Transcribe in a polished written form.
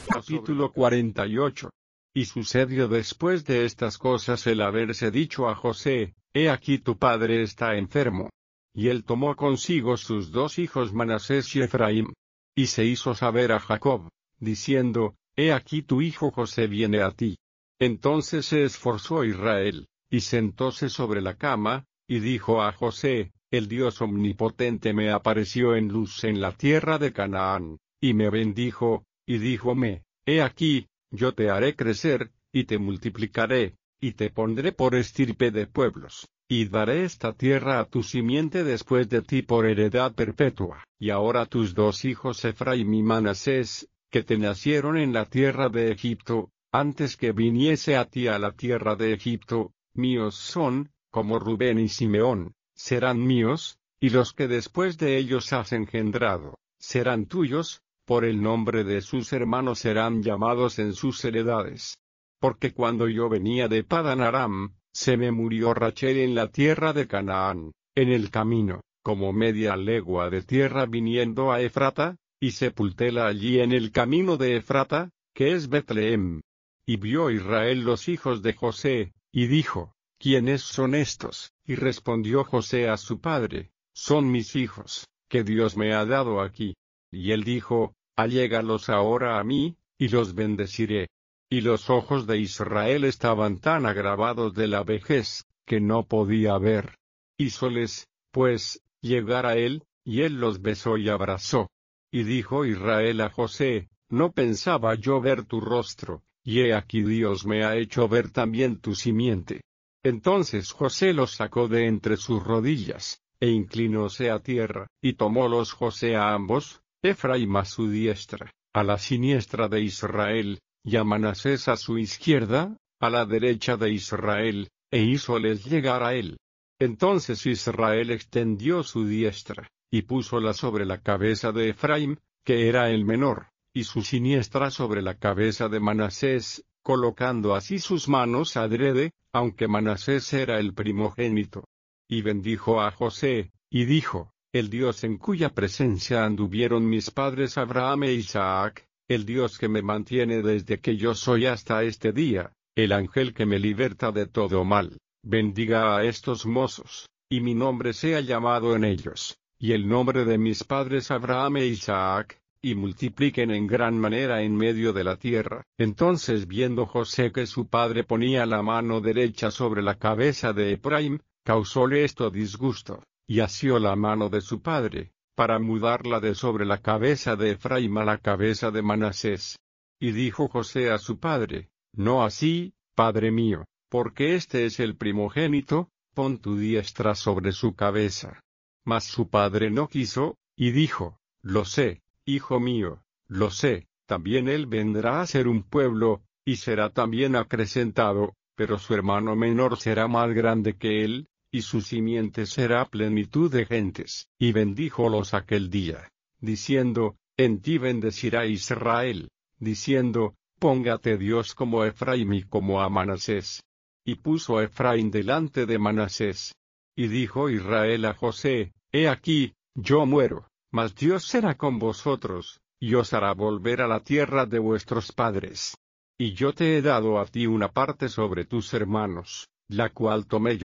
Capítulo 48. Y sucedió después de estas cosas el haberse dicho a José, he aquí tu padre está enfermo. Y él tomó consigo sus dos hijos Manasés y Efraín. Y se hizo saber a Jacob, diciendo, he aquí tu hijo José viene a ti. Entonces se esforzó Israel, y sentóse sobre la cama, y dijo a José, el Dios omnipotente me apareció en luz en la tierra de Canaán, y me bendijo, y díjome, he aquí, yo te haré crecer, y te multiplicaré, y te pondré por estirpe de pueblos, y daré esta tierra a tu simiente después de ti por heredad perpetua. Y ahora tus dos hijos Efraín y Manasés, que te nacieron en la tierra de Egipto, antes que viniese a ti a la tierra de Egipto, míos son, como Rubén y Simeón, serán míos, y los que después de ellos has engendrado, serán tuyos, por el nombre de sus hermanos serán llamados en sus heredades. Porque cuando yo venía de Padan Aram, se me murió Rachel en la tierra de Canaán, en el camino, como media legua de tierra viniendo a Efrata, y sepultéla allí en el camino de Efrata, que es Betlehem. Y vio Israel los hijos de José, y dijo, ¿quiénes son estos? Y respondió José a su padre, son mis hijos, que Dios me ha dado aquí. Y él dijo, allégalos ahora a mí, y los bendeciré. Y los ojos de Israel estaban tan agravados de la vejez, que no podía ver. Hízoles, pues, llegar a él, y él los besó y abrazó. Y dijo Israel a José, no pensaba yo ver tu rostro, y he aquí Dios me ha hecho ver también tu simiente. Entonces José los sacó de entre sus rodillas, e inclinóse a tierra, y tomólos José a ambos, Efraín a su diestra, a la siniestra de Israel, y a Manasés a su izquierda, a la derecha de Israel, e hízoles llegar a él. Entonces Israel extendió su diestra, y púsola sobre la cabeza de Efraín, que era el menor, y su siniestra sobre la cabeza de Manasés, colocando así sus manos adrede, aunque Manasés era el primogénito. Y bendijo a José, y dijo, el Dios en cuya presencia anduvieron mis padres Abraham e Isaac, el Dios que me mantiene desde que yo soy hasta este día, el ángel que me liberta de todo mal, bendiga a estos mozos, y mi nombre sea llamado en ellos, y el nombre de mis padres Abraham e Isaac, y multipliquen en gran manera en medio de la tierra. Entonces viendo José que su padre ponía la mano derecha sobre la cabeza de Efraín, causóle esto disgusto, y asió la mano de su padre, para mudarla de sobre la cabeza de Efraín a la cabeza de Manasés. Y dijo José a su padre, no así, padre mío, porque este es el primogénito, pon tu diestra sobre su cabeza. Mas su padre no quiso, y dijo, lo sé, hijo mío, lo sé, también él vendrá a ser un pueblo, y será también acrecentado, pero su hermano menor será más grande que él, y su simiente será plenitud de gentes. Y bendíjolos aquel día, diciendo, en ti bendecirá Israel, diciendo, póngate Dios como Efraín y como a Manasés. Y puso a Efraín delante de Manasés. Y dijo Israel a José, he aquí, yo muero, mas Dios será con vosotros, y os hará volver a la tierra de vuestros padres. Y yo te he dado a ti una parte sobre tus hermanos, la cual tomé